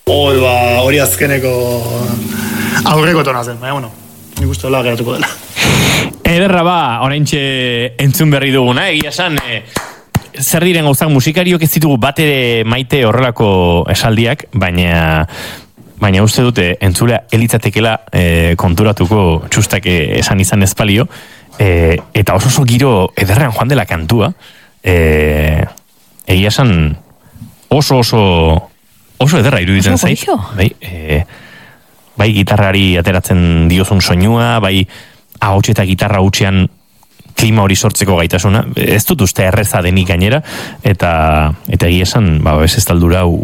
Hori azkeneko aurreko tona zen, baina, bueno, nik uste hola geratuko dela. Ederra oraintxe entzun berri duguna, egia esan, zer diren gauzak musikariok ez ditugu bat ere maite horrelako esaldiak, baina uste dute entzulea elitzatekela konturatuko txustak esan izan ezpalio, eta oso giro ederrean joan dela kantua, egia esan oso ederra iruditzen zait. Bai gitarrari ateratzen diozun soinua, bai ahots eta gitarra hutsean klima hori sortzeko gaitasuna. Ez dut uste erreza denik gainera, eta egia esan, ez taldura hau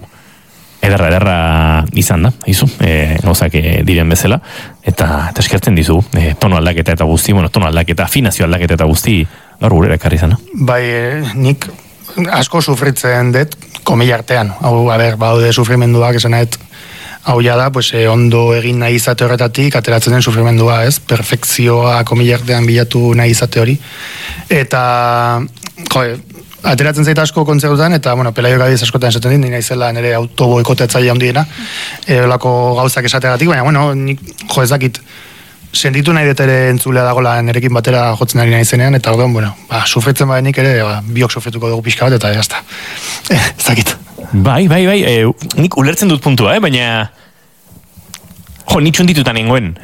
ederra izan da, izu, gauzak diren bezala, eta eskertzen dizu, tono aldaketa eta guzti, tono aldaketa, afinazio aldaketa eta guzti, gaur gurera ekarri izan. Bai, nik asko sufritzen dut, komila artean, hau, baude sufrimenduak, esan nahet, hau ja da, ondo egin nahi izate horretatik, ateratzen den sufrimendua, ez? Perfekzioa komila artean bilatu nahi izate hori. Eta, ateratzen zaita asko kontzertutan, eta, Pelaio Gabiz askotan esaten dit, nire izela nire autoboikotetzaile handiena, olako gauzak esateagatik, baina, nik, ezakit, sentitu nahi dut ere entzulea dagoela nerekin batera jotzen ari nahi zenean, eta orduan, sufritzen badenik ere, biok sufrituko dugu pixka bat, eta jazta. Ezakit. Bai, nik ulertzen dut puntua, baina nitxun ditutan nengoen.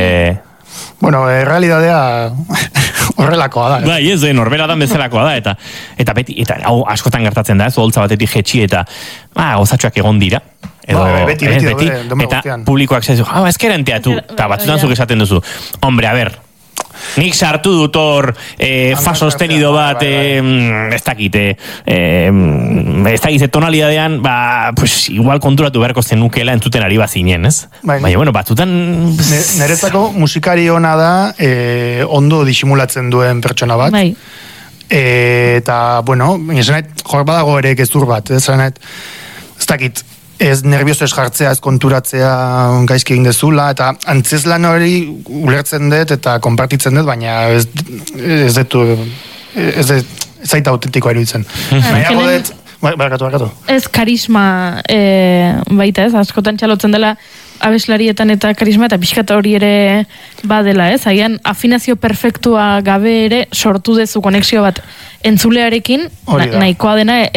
Realidadea horrelakoa da. Bai, ez, norberadan bezalakoa da, eta beti, eta hau askotan gertatzen da, ez, holtza batetik jetxi, eta gozatxoak egon dira. Beti, eta publikoak zaizu, ezkeren teatu, eta batzutan zuk esaten duzu. Hombre, a ber, nik sartu dut hor fa sostenido bat, ez dakit, tonalidadean, igual konturatu beharko zenukela entzuten ari bazinen, ez? Baina, batzutan... Neretzako musikari ona da, ondo disimulatzen duen pertsona bat. Eta, jor badago ere gezur bat, ez dakit, ez nervioso ez jartzea, ez konturatzea gaizki egin dezula, eta antzeslan hori ulertzen dut eta konpartitzen dut, baina ez zaita autentikoa iruditzen. Baina, ez karisma baita, ez? Askotan txalotzen dela abeslarietan eta karisma, eta pixkata hori ere badela, ez? Agian afinazio perfektua gabe ere sortu dezu konexio bat entzulearekin, nahikoa dena